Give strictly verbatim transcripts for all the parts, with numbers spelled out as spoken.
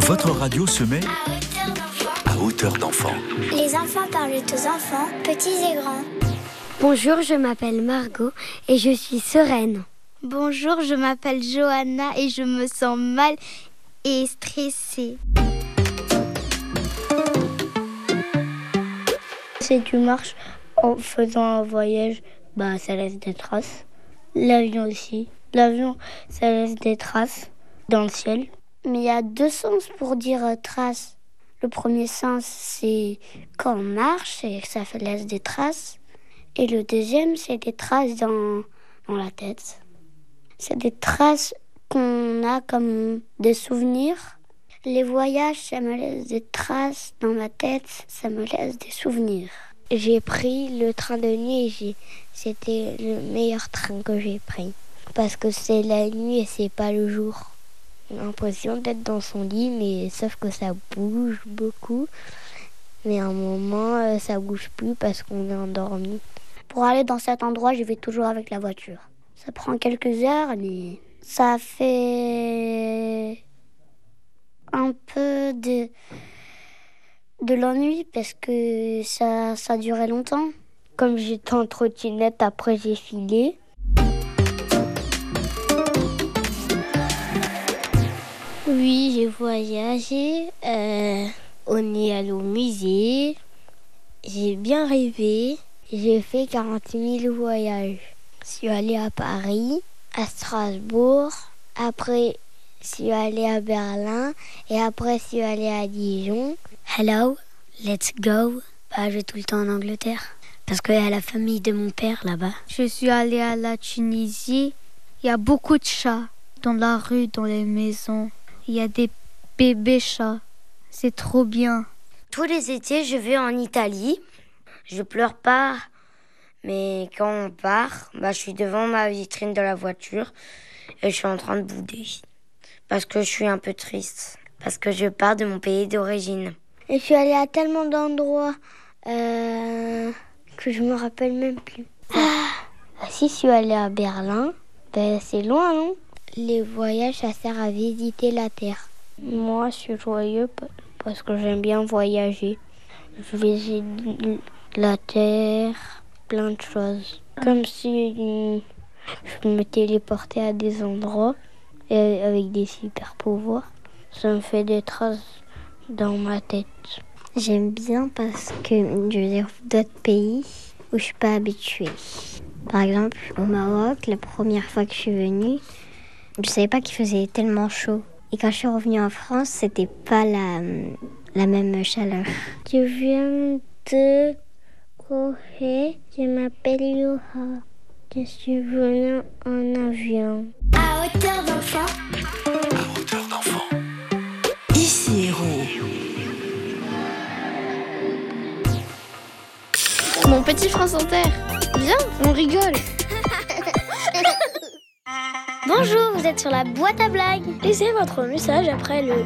Votre radio se met à hauteur d'enfant. Les enfants parlent aux enfants, petits et grands. Bonjour, je m'appelle Margot et je suis sereine. Bonjour, je m'appelle Johanna et je me sens mal et stressée. Si tu marches en faisant un voyage, bah ça laisse des traces. L'avion aussi. L'avion, ça laisse des traces dans le ciel. Mais il y a deux sens pour dire euh, traces. Le premier sens, c'est quand on marche et que ça fait laisse des traces. Et le deuxième, c'est des traces dans, dans la tête. C'est des traces qu'on a comme des souvenirs. Les voyages, ça me laisse des traces dans ma tête, ça me laisse des souvenirs. J'ai pris le train de nuit et j'ai... c'était le meilleur train que j'ai pris. Parce que c'est la nuit et c'est pas le jour. J'ai l'impression d'être dans son lit, mais sauf que ça bouge beaucoup. Mais à un moment, ça bouge plus parce qu'on est endormi. Pour aller dans cet endroit, je vais toujours avec la voiture. Ça prend quelques heures, mais ça fait un peu de, de l'ennui parce que ça, ça durait longtemps. Comme j'étais en trottinette, après j'ai filé. Oui, j'ai voyagé. Euh, on est allé au musée. J'ai bien rêvé. J'ai fait quarante mille voyages. Je suis allée à Paris, à Strasbourg. Après, je suis allée à Berlin. Et après, je suis allée à Dijon. Hello, let's go. Bah, je vais tout le temps en Angleterre. Parce qu'il y a la famille de mon père là-bas. Je suis allée à la Tunisie. Il y a beaucoup de chats dans la rue, dans les maisons. Il y a des bébés chats. C'est trop bien. Tous les étés, je vais en Italie. Je pleure pas, mais quand on part, bah, je suis devant ma vitrine de la voiture et je suis en train de bouder. Parce que je suis un peu triste. Parce que je pars de mon pays d'origine. Et je suis allée à tellement d'endroits euh, que je me rappelle même plus. Ah, si je suis allée à Berlin, ben c'est loin, non? Les voyages, ça sert à visiter la Terre. Moi, je suis joyeux parce que j'aime bien voyager. Je visite la Terre, plein de choses. Comme si je me téléportais à des endroits et avec des super pouvoirs. Ça me fait des traces dans ma tête. J'aime bien parce que je vais dire d'autres pays où je suis pas habituée. Par exemple, au Maroc, la première fois que je suis venue, je savais pas qu'il faisait tellement chaud. Et quand je suis revenue en France, c'était pas la, la même chaleur. Je viens de Corée. Je m'appelle Yoha. Je suis venue en avion. À hauteur d'enfant. À hauteur d'enfant. Ici Héros. Mon petit France Inter. Viens, on rigole. Bonjour, vous êtes sur la boîte à blagues. Laissez votre message après le...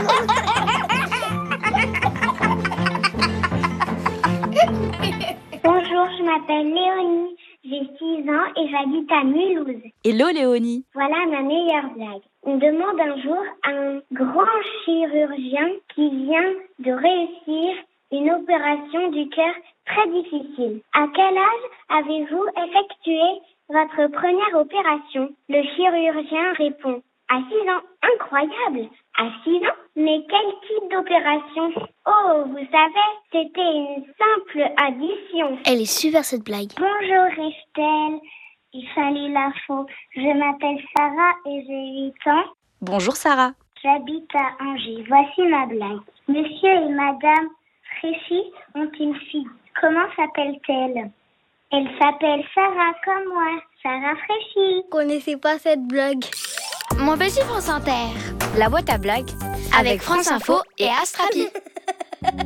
Bonjour, je m'appelle Léonie, j'ai six ans et j'habite à Mulhouse. Hello Léonie. Voilà ma meilleure blague. On demande un jour à un grand chirurgien qui vient de réussir une opération du cœur très difficile. À quel âge avez-vous effectué votre première opération? Le chirurgien répond: à six ans. Incroyable! À six ans? Mais quel type d'opération? Oh, vous savez, c'était une simple addition. Elle est super cette blague. Bonjour Estelle, il fallait l'info. Je m'appelle Sarah et j'ai huit ans. Bonjour Sarah. J'habite à Angers. Voici ma blague. Monsieur et Madame Fréchy ont une fille. Comment s'appelle-t-elle? Elle s'appelle Sarah comme moi, Sarah Fréchy. Je connaissais pas cette blague. Mon petit France Inter. La boîte à blagues Avec France Info et Astrapi.